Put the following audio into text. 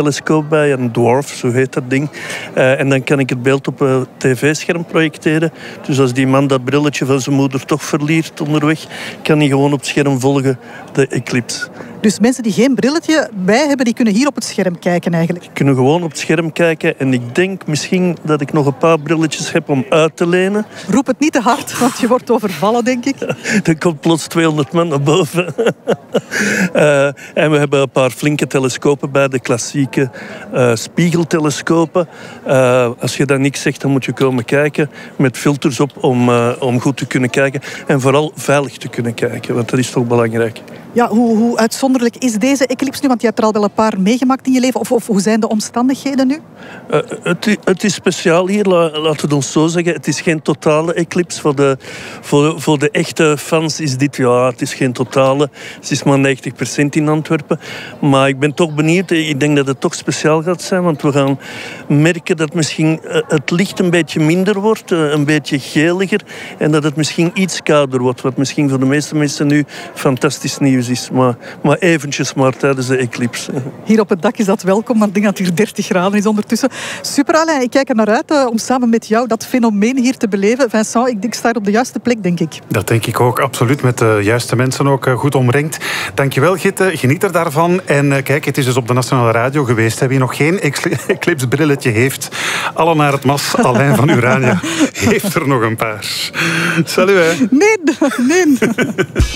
telescoop bij, een dwarf, zo heet dat ding. En dan kan ik het beeld op een tv-scherm projecteren. Dus als die man dat brilletje van zijn moeder toch verliert onderweg, kan hij gewoon op het scherm volgen de eclipse. Dus mensen die geen brilletje bij hebben, die kunnen hier op het scherm kijken eigenlijk? Die kunnen gewoon op het scherm kijken. En ik denk misschien dat ik nog een paar brilletjes heb om uit te lenen. Roep het niet te hard, want je wordt overvallen, denk ik. Er komt plots 200 man naar boven. En we hebben een paar flinke telescopen bij, de klassieke spiegeltelescopen. Als je dan niks zegt, dan moet je komen kijken met filters op om goed te kunnen kijken. En vooral veilig te kunnen kijken, want dat is toch belangrijk. Ja, hoe uitzonderlijk is deze eclipse nu? Want je hebt er al wel een paar meegemaakt in je leven. Of hoe zijn de omstandigheden nu? Het is speciaal hier, laten we het ons zo zeggen. Het is geen totale eclipse. Voor de echte fans is dit, het is geen totale. Het is maar 90% in Antwerpen. Maar ik ben toch benieuwd. Ik denk dat het toch speciaal gaat zijn. Want we gaan merken dat misschien het licht een beetje minder wordt. Een beetje geliger. En dat het misschien iets kouder wordt. Wat misschien voor de meeste mensen nu fantastisch nieuws is. Maar eventjes maar tijdens de eclipse. Hier op het dak is dat welkom, maar ik denk dat het hier 30 graden is ondertussen. Super Alain, ik kijk er naar uit om samen met jou dat fenomeen hier te beleven. Vincent, ik sta op de juiste plek, denk ik. Dat denk ik ook, absoluut. Met de juiste mensen ook goed omringd. Dankjewel, Gitte. Geniet er daarvan. En kijk, het is dus op de Nationale Radio geweest. Wie nog geen eclipse-brilletje heeft, alle naar het mas. Alain van Urania heeft er nog een paar. Salut, hè. Nee.